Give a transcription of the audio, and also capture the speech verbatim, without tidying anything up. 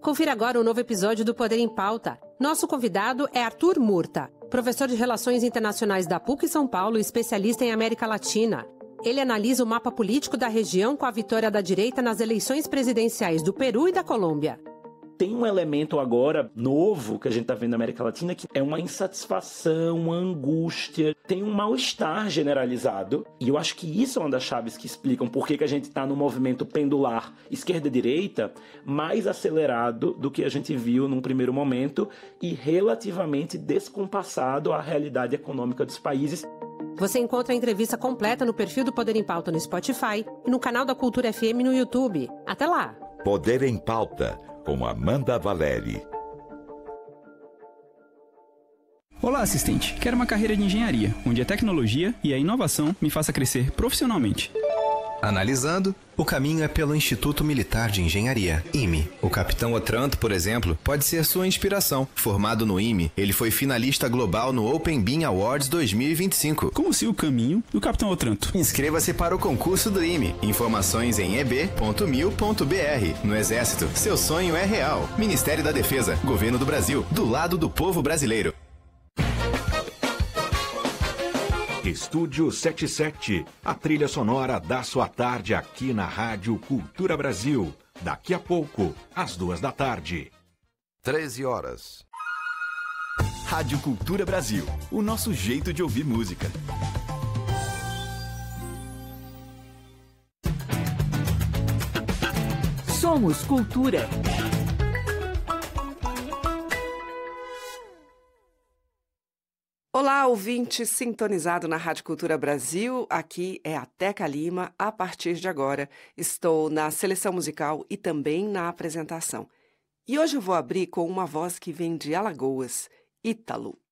Confira agora o novo episódio do Poder em Pauta. Nosso convidado é Arthur Murta, professor de Relações Internacionais da PUC São Paulo e especialista em América Latina. Ele analisa o mapa político da região com a vitória da direita nas eleições presidenciais do Peru e da Colômbia. Tem um elemento agora novo que a gente está vendo na América Latina, que é uma insatisfação, uma angústia, tem um mal-estar generalizado. E eu acho que isso é uma das chaves que explicam por que que a gente está no movimento pendular esquerda-direita mais acelerado do que a gente viu num primeiro momento e relativamente descompassado à realidade econômica dos países. Você encontra a entrevista completa no perfil do Poder em Pauta no Spotify e no canal da Cultura F M no YouTube. Até lá! Poder em Pauta, com Amanda Valeri. Olá, assistente. Quero uma carreira de engenharia, onde a tecnologia e a inovação me faça crescer profissionalmente. Analisando, o caminho é pelo Instituto Militar de Engenharia, I M E. O Capitão Otranto, por exemplo, pode ser sua inspiração. Formado no I M E, ele foi finalista global no Open Bean Awards dois mil e vinte e cinco. Como se o caminho do Capitão Otranto. Inscreva-se para o concurso do I M E. Informações em e b ponto mil ponto b r. No Exército, seu sonho é real. Ministério da Defesa, Governo do Brasil, do lado do povo brasileiro. Estúdio setenta e sete, a trilha sonora da sua tarde aqui na Rádio Cultura Brasil. Daqui a pouco, às duas da tarde. treze horas. Rádio Cultura Brasil, o nosso jeito de ouvir música. Somos Cultura. Olá, ouvinte sintonizado na Rádio Cultura Brasil, aqui é a Teca Lima. A partir de agora, estou na seleção musical e também na apresentação. E hoje eu vou abrir com uma voz que vem de Alagoas, Ítalo.